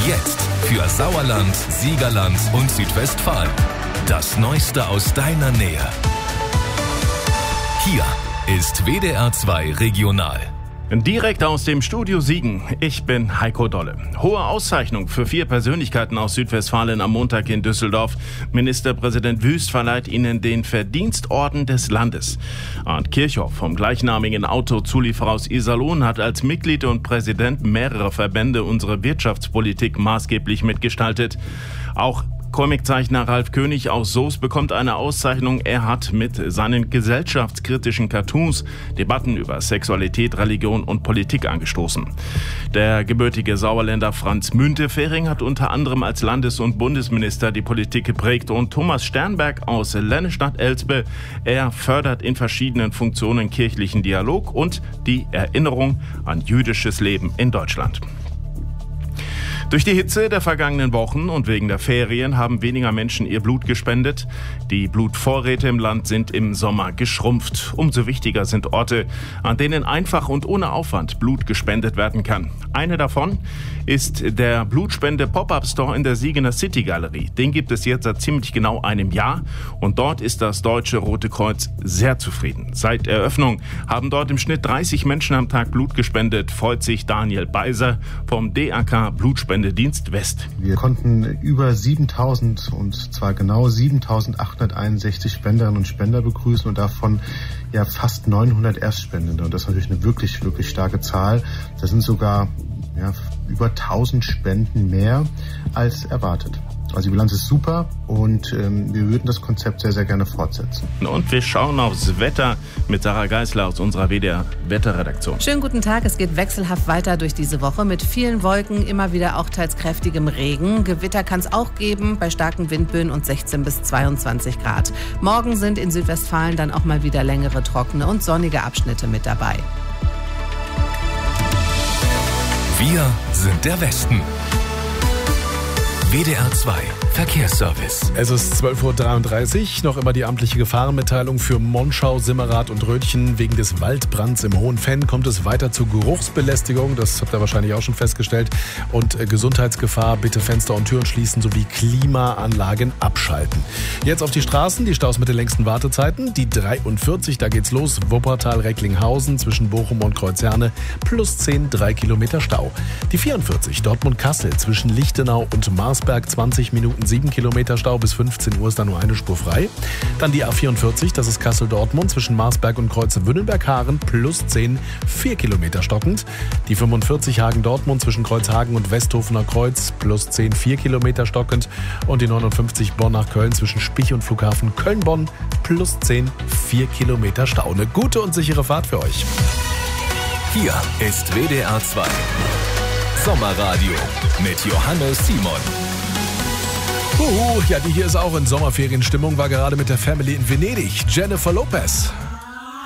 Jetzt für Sauerland, Siegerland und Südwestfalen. Das Neueste aus deiner Nähe. Hier ist WDR 2 Regional. Direkt aus dem Studio Siegen. Ich bin Heiko Dolle. Hohe Auszeichnung für 4 Persönlichkeiten aus Südwestfalen am Montag in Düsseldorf. Ministerpräsident Wüst verleiht ihnen den Verdienstorden des Landes. Arndt Kirchhoff vom gleichnamigen Autozulieferer aus Iserlohn hat als Mitglied und Präsident mehrerer Verbände unsere Wirtschaftspolitik maßgeblich mitgestaltet. Auch Comiczeichner Ralf König aus Soest bekommt eine Auszeichnung. Er hat mit seinen gesellschaftskritischen Cartoons Debatten über Sexualität, Religion und Politik angestoßen. Der gebürtige Sauerländer Franz Müntefering hat unter anderem als Landes- und Bundesminister die Politik geprägt. Und Thomas Sternberg aus Lennestadt-Elspe, er fördert in verschiedenen Funktionen kirchlichen Dialog und die Erinnerung an jüdisches Leben in Deutschland. Durch die Hitze der vergangenen Wochen und wegen der Ferien haben weniger Menschen ihr Blut gespendet. Die Blutvorräte im Land sind im Sommer geschrumpft. Umso wichtiger sind Orte, an denen einfach und ohne Aufwand Blut gespendet werden kann. Eine davon ist der Blutspende-Pop-Up-Store in der Siegener City-Galerie. Den gibt es jetzt seit ziemlich genau einem Jahr und dort ist das Deutsche Rote Kreuz sehr zufrieden. Seit Eröffnung haben dort im Schnitt 30 Menschen am Tag Blut gespendet, freut sich Daniel Beiser vom DAK Blutspendedienst West. Wir konnten über 7.000 und zwar genau 7.861 Spenderinnen und Spender begrüßen und davon ja fast 900 Erstspendende. Und das ist natürlich eine wirklich, wirklich starke Zahl. Das sind sogar über 1000 Spenden mehr als erwartet. Also die Bilanz ist super und wir würden das Konzept sehr, sehr gerne fortsetzen. Und wir schauen aufs Wetter mit Sarah Geisler aus unserer WDR Wetterredaktion. Schönen guten Tag, es geht wechselhaft weiter durch diese Woche mit vielen Wolken, immer wieder auch teils kräftigem Regen. Gewitter kann es auch geben bei starken Windböen und 16 bis 22 Grad. Morgen sind in Südwestfalen dann auch mal wieder längere trockene und sonnige Abschnitte mit dabei. Wir sind der Westen. WDR 2 Verkehrsservice. Es ist 12.33 Uhr, noch immer die amtliche Gefahrenmitteilung für Monschau, Simmerath und Rötchen. Wegen des Waldbrands im Hohen Fenn kommt es weiter zu Geruchsbelästigung, das habt ihr wahrscheinlich auch schon festgestellt. Und Gesundheitsgefahr, bitte Fenster und Türen schließen sowie Klimaanlagen abschalten. Jetzt auf die Straßen, die Staus mit den längsten Wartezeiten. Die 43, da geht's los, Wuppertal-Recklinghausen zwischen Bochum und Kreuzherne, plus 10, 3 Kilometer Stau. Die 44, Dortmund-Kassel zwischen Lichtenau und Marsberg, 20 Minuten 7 Kilometer Stau, bis 15 Uhr ist da nur eine Spur frei. Dann die A44, das ist Kassel-Dortmund zwischen Marsberg und Kreuze-Wünnenberg-Haaren, plus 10, 4 Kilometer stockend. Die 45 Hagen-Dortmund zwischen Kreuzhagen und Westhofener Kreuz, plus 10, 4 Kilometer stockend. Und die 59 Bonn nach Köln zwischen Spich und Flughafen Köln-Bonn, plus 10, 4 Kilometer Stau. Eine gute und sichere Fahrt für euch. Hier ist WDR 2 Sommerradio mit Johannes Simon. Ja, die hier ist auch in Sommerferienstimmung, war gerade mit der Family in Venedig. Jennifer Lopez.